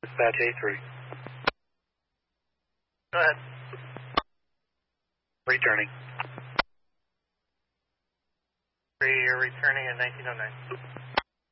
Dispatch A3. Go ahead. Returning. 3, you're returning at 1909.